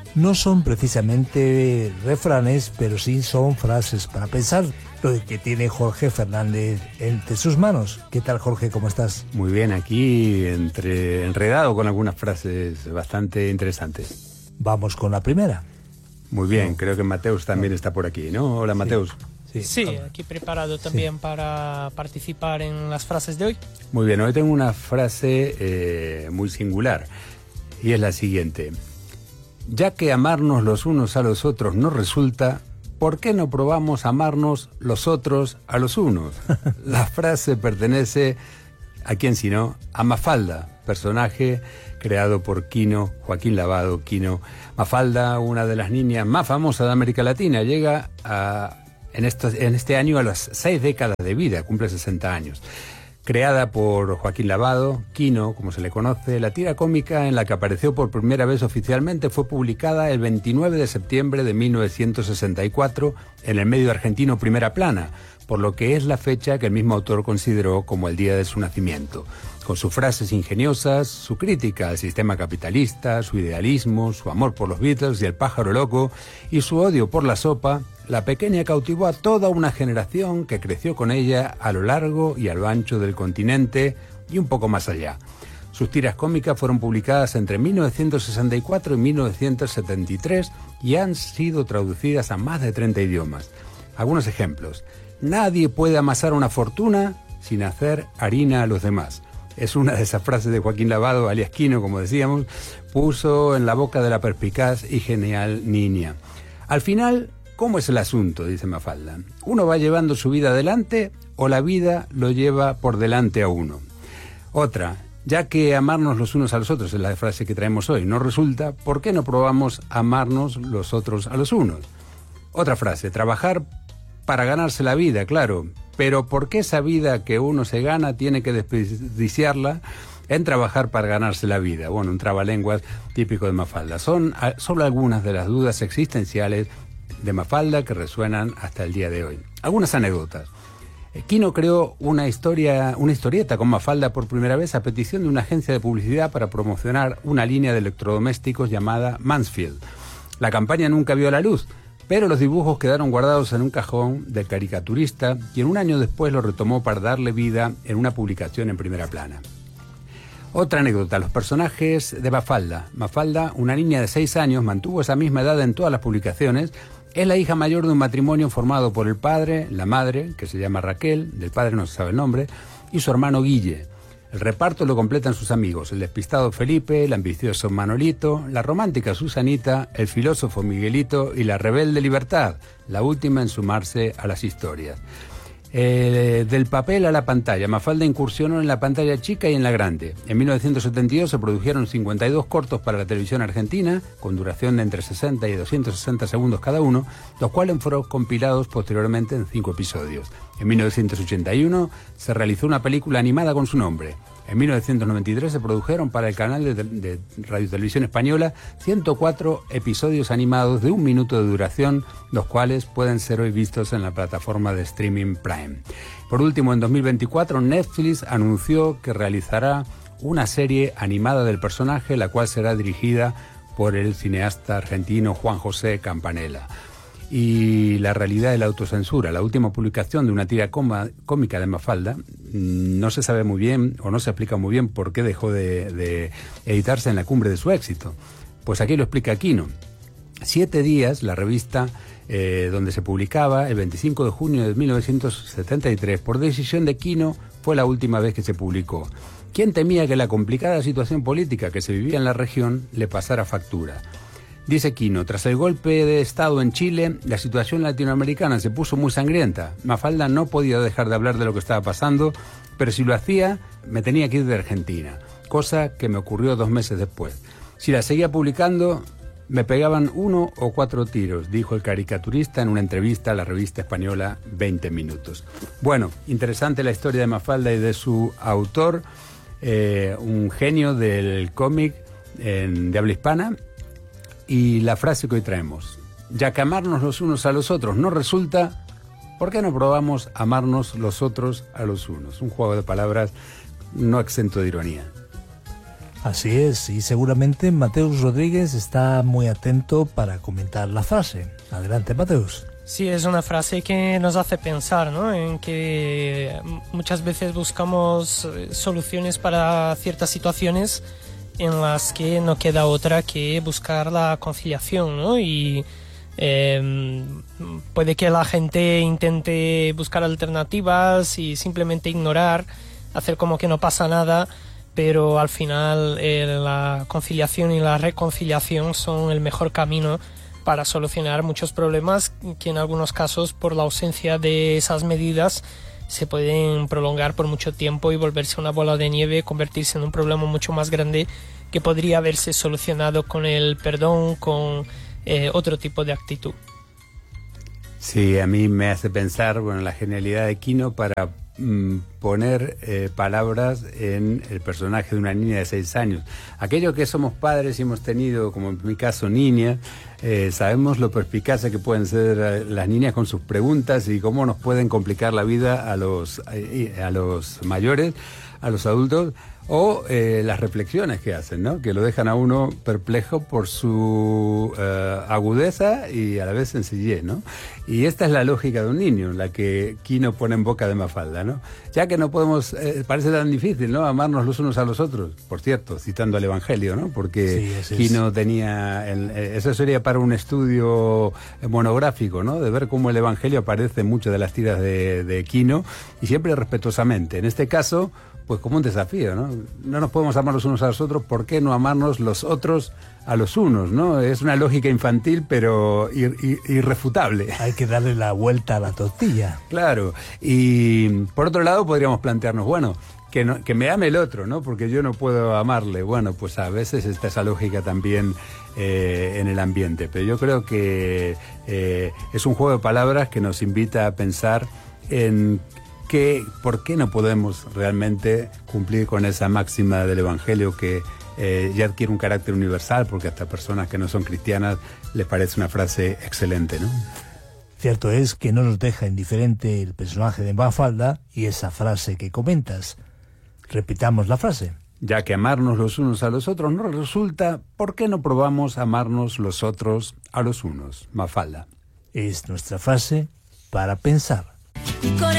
no son precisamente refranes, pero sí son frases para pensar, lo que tiene Jorge Fernández entre sus manos. ¿Qué tal, Jorge? ¿Cómo estás? Muy bien, aquí enredado con algunas frases bastante interesantes. Vamos con la primera. Muy bien, creo que Mateus también está por aquí, ¿no? Hola, Mateus. Sí, aquí preparado también para participar en las frases de hoy. Muy bien, hoy tengo una frase muy singular y es la siguiente. Ya que amarnos los unos a los otros no resulta, ¿por qué no probamos amarnos los otros a los unos? La frase pertenece, ¿a quién sino? A Mafalda, personaje creado por Quino, Joaquín Lavado, Quino. Mafalda, una de las niñas más famosas de América Latina, llega en este año a las 6 décadas de vida, cumple 60 años. Creada por Joaquín Lavado, Quino, como se le conoce, la tira cómica en la que apareció por primera vez oficialmente fue publicada el 29 de septiembre de 1964 en el medio argentino Primera Plana, por lo que es la fecha que el mismo autor consideró como el día de su nacimiento. Con sus frases ingeniosas, su crítica al sistema capitalista, su idealismo, su amor por los Beatles y el pájaro loco y su odio por la sopa, la pequeña cautivó a toda una generación que creció con ella a lo largo y a lo ancho del continente y un poco más allá. Sus tiras cómicas fueron publicadas entre 1964 y 1973 y han sido traducidas a más de 30 idiomas. Algunos ejemplos. Nadie puede amasar una fortuna sin hacer harina a los demás. Es una de esas frases de Joaquín Lavado, alias Quino, como decíamos, puso en la boca de la perspicaz y genial niña. Al final, ¿cómo es el asunto?, dice Mafalda. ¿Uno va llevando su vida adelante o la vida lo lleva por delante a uno? Otra, ya que amarnos los unos a los otros es la frase que traemos hoy, no resulta, ¿por qué no probamos amarnos los otros a los unos? Otra frase, trabajar para ganarse la vida, claro, pero ¿por qué esa vida que uno se gana tiene que desperdiciarla en trabajar para ganarse la vida? Bueno, un trabalenguas típico de Mafalda. Son solo algunas de las dudas existenciales de Mafalda que resuenan hasta el día de hoy. Algunas anécdotas. Quino creó una historieta con Mafalda por primera vez a petición de una agencia de publicidad para promocionar una línea de electrodomésticos llamada Mansfield. La campaña nunca vio la luz, pero los dibujos quedaron guardados en un cajón del caricaturista, quien un año después lo retomó para darle vida en una publicación en Primera Plana. Otra anécdota, los personajes de Mafalda. Mafalda, una niña de 6 años, mantuvo esa misma edad en todas las publicaciones. Es la hija mayor de un matrimonio formado por el padre, la madre, que se llama Raquel, del padre no se sabe el nombre, y su hermano Guille. El reparto lo completan sus amigos, el despistado Felipe, el ambicioso Manolito, la romántica Susanita, el filósofo Miguelito y la rebelde Libertad, la última en sumarse a las historias. Del papel a la pantalla, Mafalda incursionó en la pantalla chica y en la grande. En 1972 se produjeron 52 cortos para la televisión argentina, con duración de entre 60 y 260 segundos cada uno, los cuales fueron compilados posteriormente en 5 episodios. En 1981 se realizó una película animada con su nombre. En 1993 se produjeron para el canal de Radio Televisión Española 104 episodios animados de 1 minuto de duración, los cuales pueden ser hoy vistos en la plataforma de streaming Prime. Por último, en 2024 Netflix anunció que realizará una serie animada del personaje, la cual será dirigida por el cineasta argentino Juan José Campanella. Y la realidad de la autocensura. La última publicación de una tira cómica de Mafalda no se sabe muy bien o no se explica muy bien por qué dejó de editarse en la cumbre de su éxito. Pues aquí lo explica Quino. 7 días, la revista donde se publicaba, el 25 de junio de 1973, por decisión de Quino, fue la última vez que se publicó. ¿Quién temía que la complicada situación política que se vivía en la región le pasara factura? Dice Quino, tras el golpe de Estado en Chile, la situación latinoamericana se puso muy sangrienta. Mafalda no podía dejar de hablar de lo que estaba pasando, pero si lo hacía, me tenía que ir de Argentina, cosa que me ocurrió 2 meses después. Si la seguía publicando, me pegaban 1 o 4 tiros, dijo el caricaturista en una entrevista a la revista española 20 Minutos. Bueno, interesante la historia de Mafalda y de su autor, un genio del cómic de habla hispana. Y la frase que hoy traemos, ya que amarnos los unos a los otros no resulta, ¿por qué no probamos amarnos los otros a los unos? Un juego de palabras no exento de ironía. Así es, y seguramente Mateus Rodríguez está muy atento para comentar la frase. Adelante, Mateus. Sí, es una frase que nos hace pensar, ¿no? En que muchas veces buscamos soluciones para ciertas situaciones en las que no queda otra que buscar la conciliación, ¿no? Y puede que la gente intente buscar alternativas y simplemente ignorar, hacer como que no pasa nada, pero al final la conciliación y la reconciliación son el mejor camino para solucionar muchos problemas que en algunos casos, por la ausencia de esas medidas, se pueden prolongar por mucho tiempo y volverse una bola de nieve, convertirse en un problema mucho más grande que podría haberse solucionado con el perdón, con otro tipo de actitud. Sí, a mí me hace pensar, bueno, la genialidad de Quino para poner palabras en el personaje de una niña de 6 años. Aquellos que somos padres y hemos tenido, como en mi caso, niña, sabemos lo perspicaces que pueden ser las niñas con sus preguntas y cómo nos pueden complicar la vida a los mayores, a los adultos, o las reflexiones que hacen, ¿no? Que lo dejan a uno perplejo por su agudeza y a la vez sencillez, ¿no? Y esta es la lógica de un niño, la que Quino pone en boca de Mafalda, ¿no? Ya que no podemos, parece tan difícil, ¿no? Amarnos los unos a los otros, por cierto, citando al Evangelio, ¿no? Porque sí, Quino tenía, eso sería para un estudio monográfico, ¿no? De ver cómo el Evangelio aparece en muchas de las tiras de Quino y siempre respetuosamente. En este caso, pues como un desafío, ¿no? No nos podemos amar los unos a los otros, ¿por qué no amarnos los otros a los unos, ¿no? Es una lógica infantil, pero irrefutable. Hay que darle la vuelta a la tortilla. Claro, y por otro lado podríamos plantearnos, bueno, que me ame el otro, ¿no? Porque yo no puedo amarle. Bueno, pues a veces está esa lógica también en el ambiente, pero yo creo que es un juego de palabras que nos invita a pensar en ¿por qué no podemos realmente cumplir con esa máxima del Evangelio que ya adquiere un carácter universal? Porque hasta personas que no son cristianas les parece una frase excelente, ¿no? Cierto es que no nos deja indiferente el personaje de Mafalda y esa frase que comentas. Repitamos la frase. Ya que amarnos los unos a los otros no resulta, ¿por qué no probamos amarnos los otros a los unos? Mafalda. Es nuestra frase para pensar.